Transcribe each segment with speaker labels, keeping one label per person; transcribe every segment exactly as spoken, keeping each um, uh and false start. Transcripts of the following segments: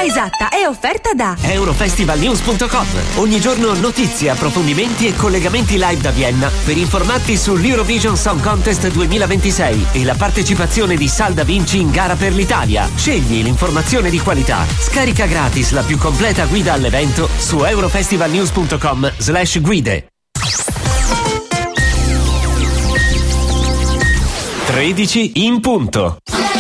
Speaker 1: misura esatta è offerta da
Speaker 2: Eurofestivalnews punto com. Ogni giorno notizie, approfondimenti e collegamenti live da Vienna per informarti sull'Eurovision Song Contest duemilaventisei e la partecipazione di Salda Vinci in gara per l'Italia. Scegli l'informazione di qualità. Scarica gratis la più completa guida all'evento su eurofestivalnews punto com slash guide. tredici in punto.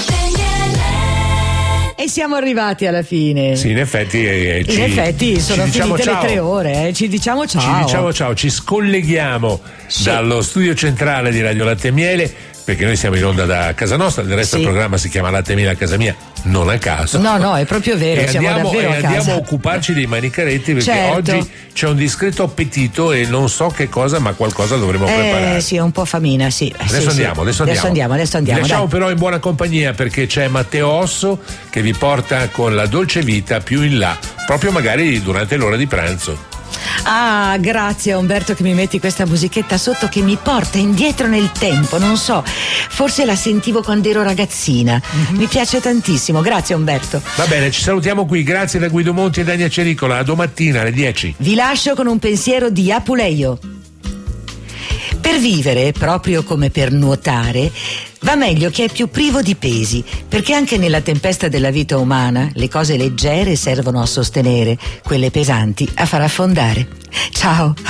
Speaker 3: E siamo arrivati alla fine.
Speaker 4: Sì, in effetti eh,
Speaker 3: in
Speaker 4: ci,
Speaker 3: effetti sono
Speaker 4: ci diciamo
Speaker 3: finite
Speaker 4: ciao.
Speaker 3: le tre ore, eh. Ci diciamo ciao.
Speaker 4: Ci diciamo ciao, ci scolleghiamo
Speaker 3: sì.
Speaker 4: dallo studio centrale di Radio Latte e Miele, perché noi siamo in onda da casa nostra, del resto
Speaker 3: sì.
Speaker 4: il programma si chiama Latte e Miele a casa mia, non a caso.
Speaker 3: No, no, è proprio vero,
Speaker 4: e
Speaker 3: siamo
Speaker 4: andiamo,
Speaker 3: davvero
Speaker 4: e
Speaker 3: a casa.
Speaker 4: andiamo a occuparci dei manicaretti, perché
Speaker 3: certo.
Speaker 4: oggi c'è un discreto appetito e non so che cosa, ma qualcosa dovremo
Speaker 3: eh,
Speaker 4: preparare.
Speaker 3: Sì, è un po' famina, sì.
Speaker 4: Adesso,
Speaker 3: sì,
Speaker 4: andiamo,
Speaker 3: sì.
Speaker 4: adesso andiamo,
Speaker 3: adesso andiamo, adesso andiamo.
Speaker 4: Vi lasciamo
Speaker 3: dai.
Speaker 4: però in buona compagnia, perché c'è Matteo Osso che vi porta con la dolce vita più in là, proprio magari durante l'ora di pranzo.
Speaker 3: Ah, grazie Umberto che mi metti questa musichetta sotto che mi porta indietro nel tempo, non so, forse la sentivo quando ero ragazzina. Mm-hmm. Mi piace tantissimo, grazie Umberto.
Speaker 4: Va bene, ci salutiamo qui, grazie da Guido Monti e Dania Cericola, a domattina alle dieci.
Speaker 3: Vi lascio con un pensiero di Apuleio. Per vivere, proprio come per nuotare, va meglio chi è più privo di pesi, perché anche nella tempesta della vita umana le cose leggere servono a sostenere, quelle pesanti a far affondare. Ciao!